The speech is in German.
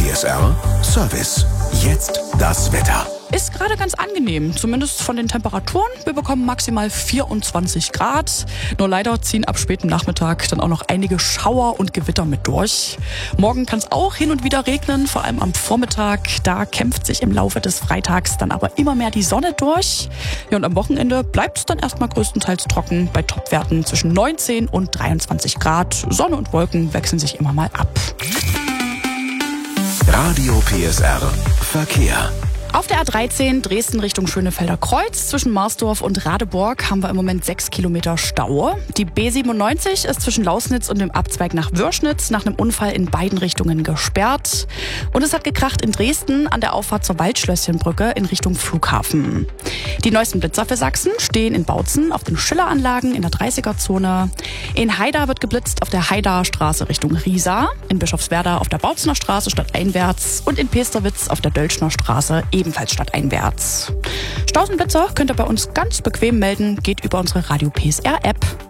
PSR Service. Jetzt das Wetter. Ist gerade ganz angenehm, zumindest von den Temperaturen. Wir bekommen maximal 24 Grad. Nur leider ziehen ab spätem Nachmittag dann auch noch einige Schauer und Gewitter mit durch. Morgen kann es auch hin und wieder regnen, vor allem am Vormittag. Da kämpft sich im Laufe des Freitags dann aber immer mehr die Sonne durch. Ja, und am Wochenende bleibt es dann erstmal größtenteils trocken bei Topwerten zwischen 19 und 23 Grad. Sonne und Wolken wechseln sich immer mal ab. Radio PSR Verkehr. Auf der A13 Dresden Richtung Schönefelder Kreuz zwischen Marsdorf und Radeburg haben wir im Moment 6 Kilometer Stau. Die B97 ist zwischen Lausnitz und dem Abzweig nach Würschnitz nach einem Unfall in beiden Richtungen gesperrt. Und es hat gekracht in Dresden an der Auffahrt zur Waldschlösschenbrücke in Richtung Flughafen. Die neuesten Blitzer für Sachsen stehen in Bautzen auf den Schilleranlagen in der 30er-Zone. In Haida wird geblitzt auf der Haidaer Straße Richtung Riesa, in Bischofswerda auf der Bautzener Straße stadteinwärts und in Pesterwitz auf der Dölschner Straße ebenfalls stadteinwärts. Staus und Blitzer könnt ihr bei uns ganz bequem melden, geht über unsere Radio PSR App.